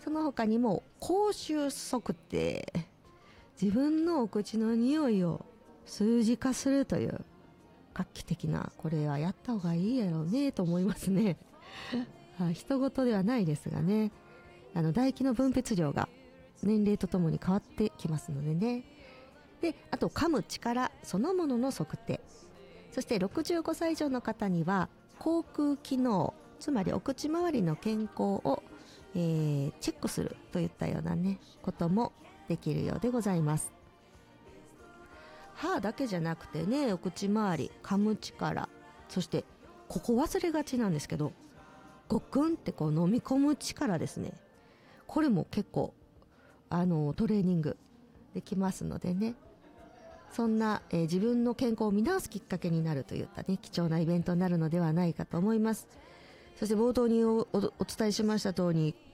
その他にも口臭測定、自分のお口の匂いを数字化するという画期的な、これはやった方がいいやろうねと思いますね。人事ではないですがね、唾液の分泌量が年齢とともに変わってきますのでね。で、あと噛む力そのものの測定、そして65歳以上の方には口腔機能、つまりお口周りの健康を、チェックするといったようなねこともできるようでございます。歯だけじゃなくてね、お口周り、噛む力、そしてここ忘れがちなんですけど、ごくんってこう飲み込む力ですね。これも結構トレーニングできますのでね、そんな、自分の健康を見直すきっかけになるといったね貴重なイベントになるのではないかと思います。そして冒頭にお伝えしました通り、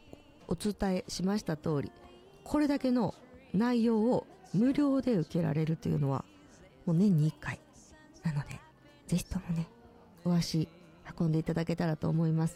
これだけの内容を無料で受けられるというのはもう年に1回なので、ぜひともねお足運んでいただけたらと思います。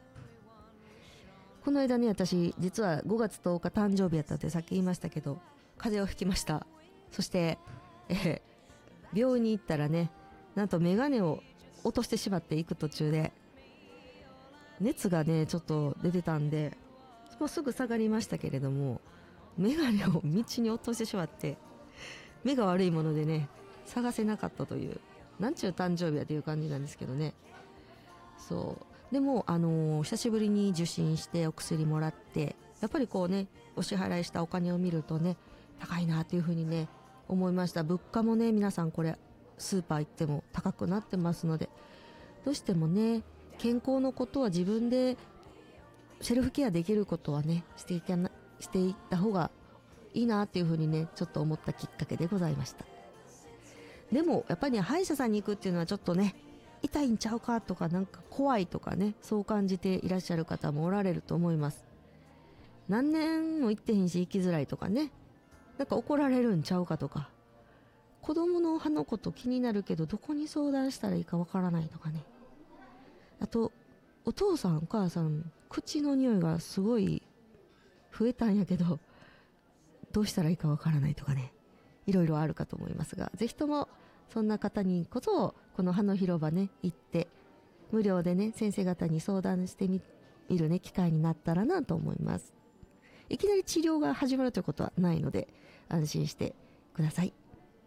この間ね、私実は5月10日誕生日やったってさっき言いましたけど、風邪をひきました。そして病院に行ったらね、なんと眼鏡を落としてしまって行く途中で熱がねちょっと出てたんで、もうすぐ下がりましたけれども、眼鏡を道に落としてしまって、目が悪いものでね探せなかったという、なんちゅう誕生日やという感じなんですけどね。そうでも久しぶりに受診してお薬もらって、やっぱりこうねお支払いしたお金を見るとね高いなというふうにね思いました。物価もね、皆さんこれスーパー行っても高くなってますので、どうしてもね健康のことは自分でセルフケアできることはねしていった方がいいなっていうふうにねちょっと思ったきっかけでございました。でもやっぱり、ね、歯医者さんに行くっていうのはちょっとね痛いんちゃうかとか、なんか怖いとかね、そう感じていらっしゃる方もおられると思います。何年も行ってへんし行きづらいとかね、なんか怒られるんちゃうかとか、子供の歯のこと気になるけどどこに相談したらいいかわからないとかね、あとお父さんお母さん口の匂いがすごい増えたんやけどどうしたらいいかわからないとかね、いろいろあるかと思いますが、ぜひともそんな方にこそこの歯の広場ね行って無料でね先生方に相談してみるね機会になったらなと思います。いきなり治療が始まるということはないので安心してください。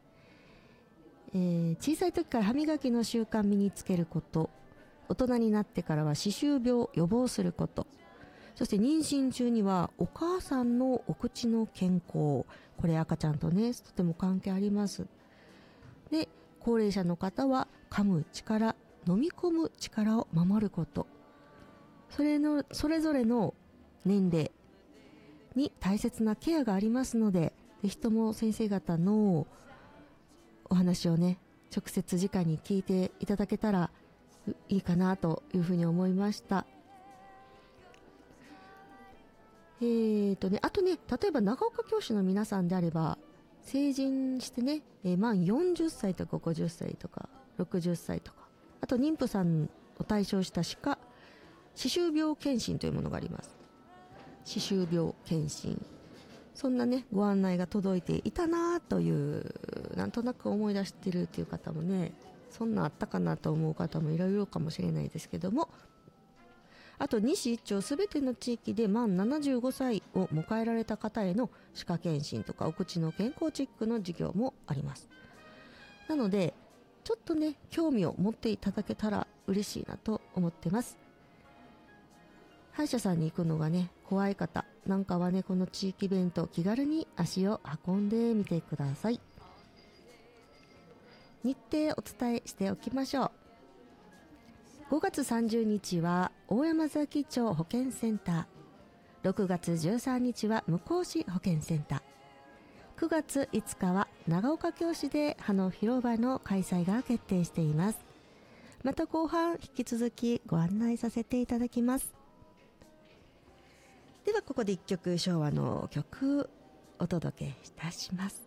小さい時から歯磨きの習慣身につけること、大人になってからは歯周病を予防すること、そして妊娠中にはお母さんのお口の健康、これ赤ちゃんとねとても関係あります。で、高齢者の方は噛む力、飲み込む力を守ること、それぞれの年齢に大切なケアがありますので、ぜひとも先生方のお話をね直接直に聞いていただけたらいいかなというふうに思いました。あとね、例えば長岡教師の皆さんであれば成人してね、満40歳とか50歳とか60歳とか、あと妊婦さんを対象した歯周病検診というものがあります。歯周病検診、そんなねご案内が届いていたなという、なんとなく思い出してるっていう方もね、そんなあったかなと思う方もいろいろかもしれないですけども、あと西一町すべての地域で満75歳を迎えられた方への歯科検診とかお口の健康チェックの授業もあります。なのでちょっとね興味を持っていただけたら嬉しいなと思ってます。歯医者さんに行くのがね怖い方なんかはね、この地域イベント気軽に足を運んでみてください。日程お伝えしておきましょう。5月30日は大山崎町保健センター、6月13日は向日市保健センター、9月5日は長岡京市で歯の広場の開催が決定しています。また後半引き続きご案内させていただきます。ではここで1曲昭和の曲お届けいたします。